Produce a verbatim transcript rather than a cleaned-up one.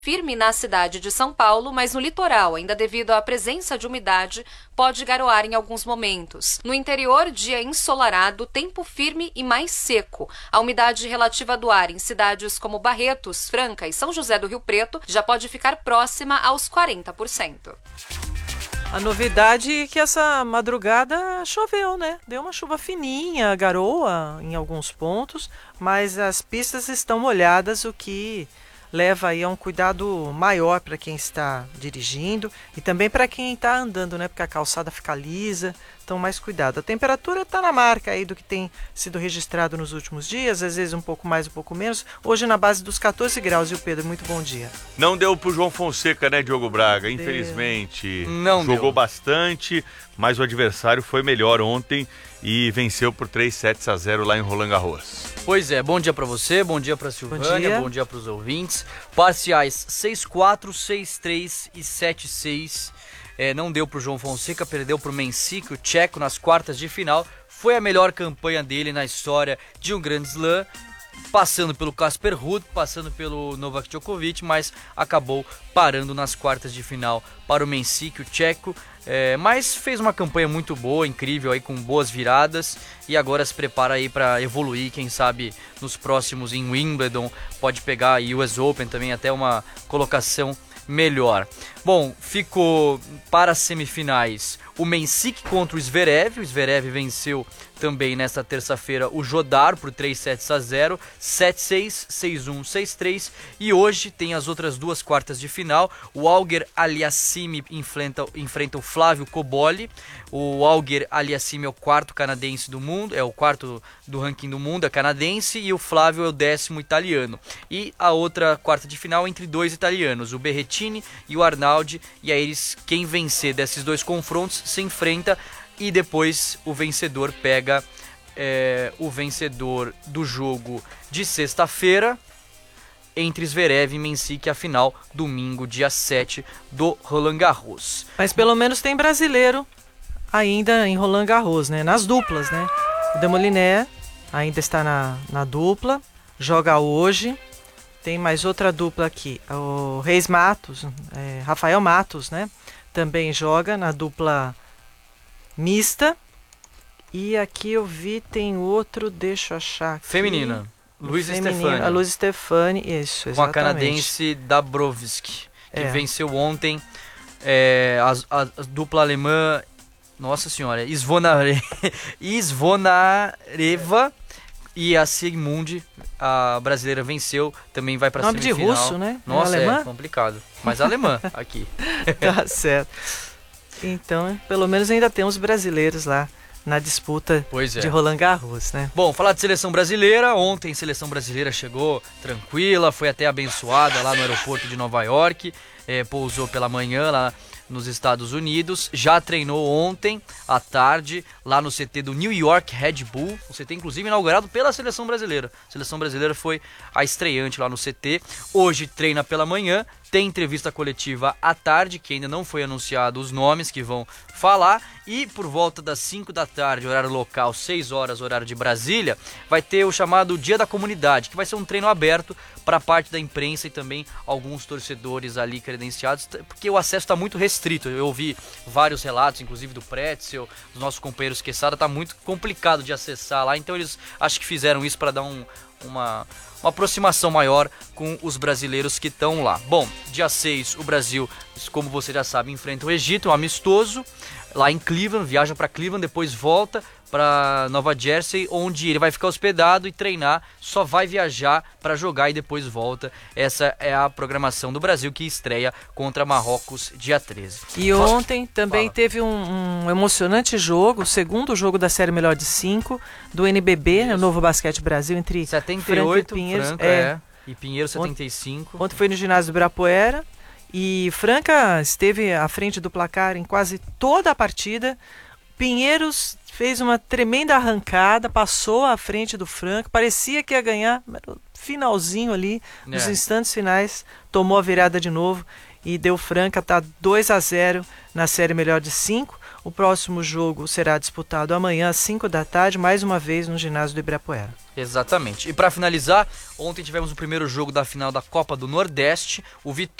firme na cidade de São Paulo, mas no litoral, ainda devido à presença de umidade, pode garoar em alguns momentos. No interior, dia ensolarado, tempo firme e mais seco. A umidade relativa do ar em cidades como Barretos, Franca e São José do Rio Preto já pode ficar próxima aos quarenta por cento. A novidade é que essa madrugada choveu, né? Deu uma chuva fininha, garoa em alguns pontos, mas as pistas estão molhadas, o que leva aí a um cuidado maior para quem está dirigindo e também para quem está andando, né? Porque a calçada fica lisa, então mais cuidado. A temperatura está na marca aí do que tem sido registrado nos últimos dias, às vezes um pouco mais, um pouco menos. Hoje na base dos catorze graus, e o Pedro, muito bom dia. Não deu pro João Fonseca, né, Diogo Braga? Infelizmente. Não jogou deu. bastante, mas o adversário foi melhor ontem e venceu por três sets a zero lá em Roland Garros. Pois é, bom dia pra você, bom dia pra Silvânia, bom dia, dia pros ouvintes. Parciais seis quatro, seis três e sete seis. É, não deu pro João Fonseca, perdeu pro Mensik, o tcheco, nas quartas de final. Foi a melhor campanha dele na história de um Grand Slam, passando pelo Casper Ruud, passando pelo Novak Djokovic, mas acabou parando nas quartas de final para o Mensik, o tcheco. É, mas fez uma campanha muito boa, incrível, aí com boas viradas, e agora se prepara aí para evoluir, quem sabe nos próximos em Wimbledon, pode pegar a U S Open também, até uma colocação melhor. Bom, ficou para as semifinais o Mensik contra o Zverev. O Zverev venceu também nesta terça-feira o Jodar por três sets a zero, sete seis, seis um, seis três. E hoje tem as outras duas quartas de final. O Auger Aliassime enfrenta, enfrenta o Flávio Cobolli. O Auger Aliassime é o quarto canadense do mundo, é o quarto do ranking do mundo, é canadense, e o Flávio é o décimo italiano. E a outra quarta de final entre dois italianos, o Berrettini e o Arnaldi. E aí eles, quem vencer desses dois confrontos se enfrenta, e depois o vencedor pega é, o vencedor do jogo de sexta-feira entre Zverev e Mensik, a final domingo, dia sete, do Roland Garros. Mas pelo menos tem brasileiro ainda em Roland Garros, né? Nas duplas, né? O Demoliner ainda está na, na dupla, joga hoje. Tem mais outra dupla aqui, o Reis Matos, é, Rafael Matos, né? Também joga na dupla mista. E aqui eu vi, tem outro, deixa eu achar aqui. Feminina, Luiz Stefani. A Luiz Stefani, isso, exatamente. Com a canadense Dabrowski, que é. venceu ontem é, a, a, a dupla alemã, nossa senhora, Svonare, Svonareva, e a Sigmund, a brasileira, venceu, também vai para a semifinal. Nome de russo, né? Nossa, é, é complicado, mas alemã aqui. Tá certo. Então, pelo menos ainda temos brasileiros lá na disputa pois é. de Roland Garros, né? Bom, falar de seleção brasileira, ontem a seleção brasileira chegou tranquila, foi até abençoada lá no aeroporto de Nova York, é, pousou pela manhã lá nos Estados Unidos, já treinou ontem à tarde lá no C T do New York Red Bull, o C T inclusive inaugurado pela seleção brasileira. A seleção brasileira foi a estreante lá no C T, hoje treina pela manhã, tem entrevista coletiva à tarde, que ainda não foi anunciado os nomes que vão falar, e por volta das cinco da tarde, horário local, seis horas, horário de Brasília, vai ter o chamado Dia da Comunidade, que vai ser um treino aberto para parte da imprensa e também alguns torcedores ali credenciados, porque o acesso está muito restrito. Eu ouvi vários relatos, inclusive do Pretzel, dos nossos companheiros Quesada, está muito complicado de acessar lá, então eles acho que fizeram isso para dar um, uma... uma aproximação maior com os brasileiros que estão lá. Bom, dia seis, o Brasil, como você já sabe, enfrenta o Egito, um amistoso, lá em Cleveland, viaja para Cleveland, depois volta para Nova Jersey, onde ele vai ficar hospedado e treinar, só vai viajar para jogar e depois volta. Essa é a programação do Brasil, que estreia contra Marrocos dia treze. E ontem também Fala. teve um, um emocionante jogo, o segundo jogo da série Melhor de cinco, do N B B, né, o Novo Basquete Brasil, entre setenta e oito, Franca e Pinheiros. Franca, é. É, e Pinheiros setenta e cinco. Ontem, ontem foi no ginásio do Ibirapuera, e Franca esteve à frente do placar em quase toda a partida. Pinheiros fez uma tremenda arrancada, passou à frente do Franca, parecia que ia ganhar, mas no finalzinho ali, nos é. instantes finais, tomou a virada de novo e deu Franca, tá dois a zero na série Melhor de cinco. O próximo jogo será disputado amanhã às cinco da tarde, mais uma vez no ginásio do Ibirapuera. Exatamente. E para finalizar, ontem tivemos o primeiro jogo da final da Copa do Nordeste. O Vitória